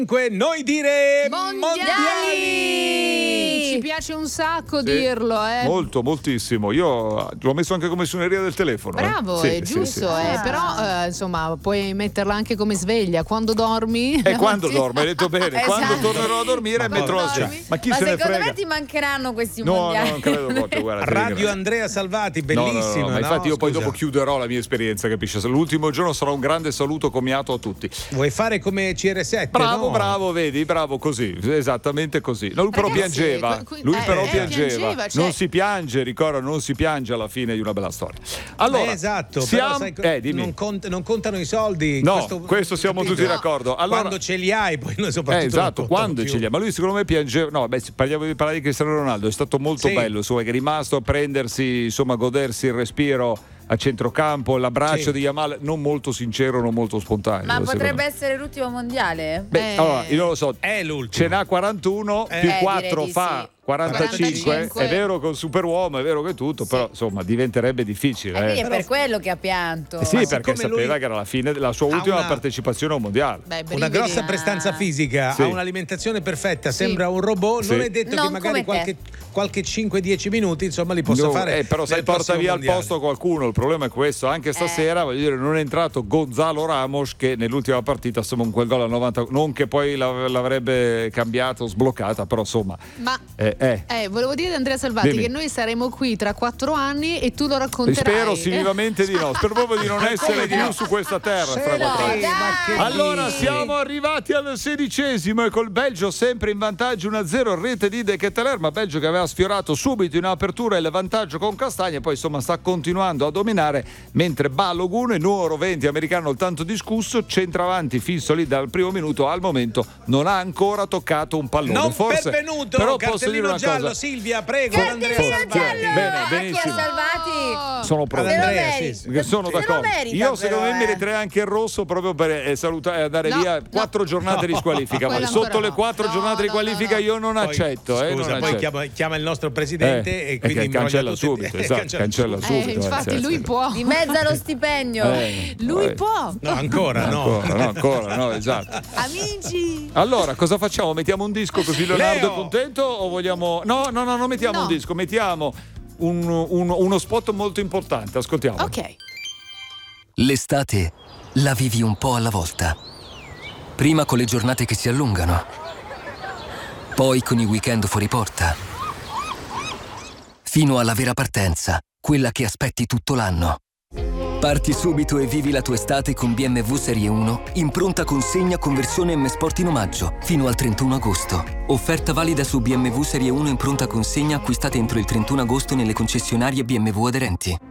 Noi dire mondiali! Ci piace un sacco dirlo, Molto, moltissimo. Io l'ho messo anche come suoneria del telefono. Bravo, Sì, è giusto. Però insomma puoi metterla anche come sveglia quando dormi. Quando dormo, hai detto bene. Esatto. Quando tornerò a dormire metterò la sveglia. Ma chi se ne frega? Secondo me ti mancheranno questi mondiali. No, non credo proprio. Guarda, Radio Andrea Salvati, bellissimo. No, ma infatti io poi dopo chiuderò la mia esperienza, capisci? L'ultimo giorno sarà un grande saluto commiato a tutti. Vuoi fare come CR7? Bravo, vedi, bravo, così, esattamente così. Lui però piangeva. Piangeva. Cioè... Non si piange, ricorda, non si piange alla fine di una bella storia. Allora, esatto, siamo... però sai, non contano i soldi. No, questo siamo tutti d'accordo. Allora, quando ce li hai, poi noi soprattutto. Esatto, quando ce li hai. Ma lui secondo me piangeva. No, parliamo di Cristiano Ronaldo, è stato molto bello, insomma, che è rimasto a prendersi, insomma, godersi il respiro a centrocampo, l'abbraccio di Yamal non molto sincero, non molto spontaneo. Ma potrebbe essere l'ultimo mondiale? Allora, io non lo so. È l'ultimo. Ce n'ha 41 più 4 fa. 45, è vero che è un superuomo, è vero che tutto, però insomma diventerebbe difficile. Quindi è per quello che ha pianto. Sì, perché sapeva che era la fine della sua ultima partecipazione a un mondiale. Una grossa prestanza fisica, ha un'alimentazione perfetta, sembra un robot, non è detto che magari qualche 5-10 minuti insomma li possa fare. Però se porta via al posto qualcuno, il problema è questo. Anche stasera, voglio dire, non è entrato Gonzalo Ramos, che nell'ultima partita insomma quel gol al 90, non che poi l'avrebbe cambiato, sbloccata, però insomma. Ma volevo dire ad Andrea Salvati che noi saremo qui tra 4 anni e tu lo racconterai. Spero vivamente di no. Spero proprio di non essere più su questa terra tra 4 anni. Allora siamo arrivati al 16° e col Belgio sempre in vantaggio 1-0, rete di De Ketelaere, ma Belgio che aveva sfiorato subito in apertura il vantaggio con Castagna, poi insomma sta continuando a dominare, mentre Balogun, il numero 20 americano tanto discusso, centravanti fisso lì dal primo minuto, al momento non ha ancora toccato un pallone. Non forse pervenuto, però posso dire una giallo, cosa. Silvia, prego. Andrea Salvati. Bene, benissimo. Salvati. Sono pronto. Sono d'accordo. Io secondo me meriterei anche il rosso proprio per salutare, andare via 4 giornate di squalifica. Ma sotto le 4 giornate di qualifica io non accetto. Scusa, poi chiama il nostro presidente e quindi cancella subito. Cancella subito. Infatti lui può. Di mezzo allo stipendio. Lui può. No, ancora no, esatto. Amici. Allora, cosa facciamo? Mettiamo un disco così Leonardo è contento o vogliamo... No, non mettiamo un disco, mettiamo uno spot molto importante, ascoltiamo. Ok. L'estate la vivi un po' alla volta. Prima con le giornate che si allungano, poi con i weekend fuori porta, fino alla vera partenza, quella che aspetti tutto l'anno. Parti subito e vivi la tua estate con BMW Serie 1 in pronta consegna con versione M Sport in omaggio fino al 31 agosto. Offerta valida su BMW Serie 1 in pronta consegna acquistate entro il 31 agosto nelle concessionarie BMW aderenti.